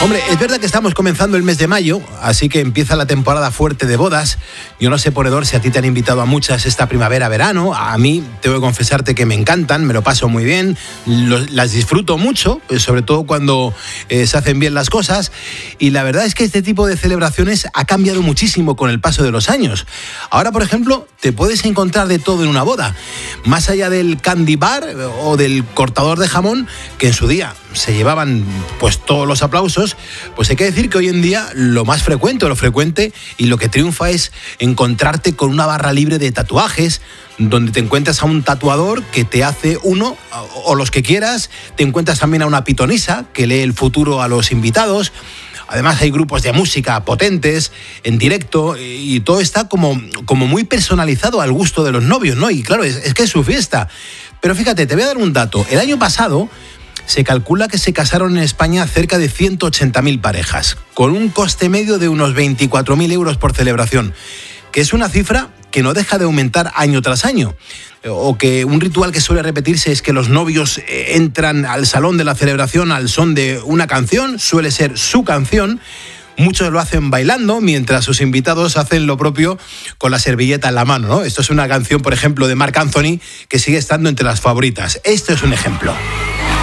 Hombre, es verdad que estamos comenzando el mes de mayo, así que empieza la temporada fuerte de bodas. Yo no sé, Ponedor, si a ti te han invitado a muchas esta primavera-verano. A mí, tengo que confesarte que me encantan, me lo paso muy bien, las disfruto mucho, sobre todo cuando se hacen bien las cosas. Y la verdad es que este tipo de celebraciones ha cambiado muchísimo con el paso de los años. Ahora, por ejemplo, te puedes encontrar de todo en una boda. Más allá del candy bar o del cortador de jamón, que en su día se llevaban pues todos los aplausos, pues hay que decir que hoy en día lo más frecuente, o lo frecuente, y lo que triunfa es encontrarte con una barra libre de tatuajes, donde te encuentras a un tatuador que te hace uno o los que quieras, te encuentras también a una pitonisa que lee el futuro a los invitados. Además hay grupos de música potentes, en directo, y todo está como muy personalizado al gusto de los novios, ¿no? Y claro, es que es su fiesta. Pero fíjate, te voy a dar un dato. El año pasado se calcula que se casaron en España cerca de 180.000 parejas, con un coste medio de unos 24.000 euros por celebración, que es una cifra que no deja de aumentar año tras año. O que un ritual que suele repetirse es que los novios entran al salón de la celebración al son de una canción, suele ser su canción. Muchos lo hacen bailando, mientras sus invitados hacen lo propio con la servilleta en la mano, ¿no? Esto es una canción, por ejemplo, de Marc Anthony, que sigue estando entre las favoritas. Esto es un ejemplo.